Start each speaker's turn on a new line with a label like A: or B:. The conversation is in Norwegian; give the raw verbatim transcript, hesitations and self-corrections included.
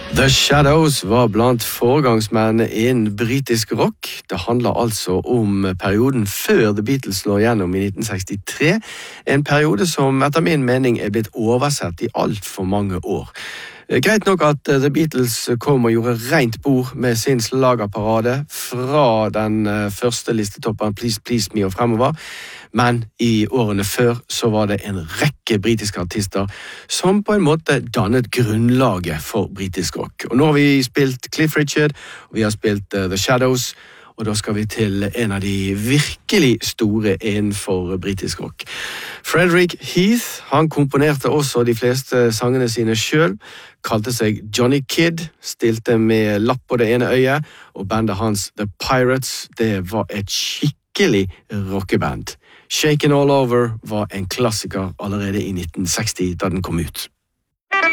A: The Shadows var blant foregangsmennene innen britisk rock. Det handler altså om perioden før The Beatles slår gjennom i nitten sekstitre, en periode som etter min mening er blitt oversett i alt for mange år. Greit nok at The Beatles kom og gjorde rent bord med sin slagerparade fra den første listetoppen Please Please Me og fremover, men i årene før så var det en rekke britiske artister som på en måte dannet grunnlaget for britisk rock. Og nå har vi spilt Cliff Richard, og vi har spilt uh, The Shadows, og da skal vi til en av de virkelig store innenfor britisk rock. Frederick Heath, han komponerte også de fleste sangene sine selv, kalte seg Johnny Kidd, stilte med lapp på det ene øyet, og bandet hans The Pirates, det var et skikkelig rockeband. Shaken All Over var en klassiker allerede i nitten seksti da den kom ut.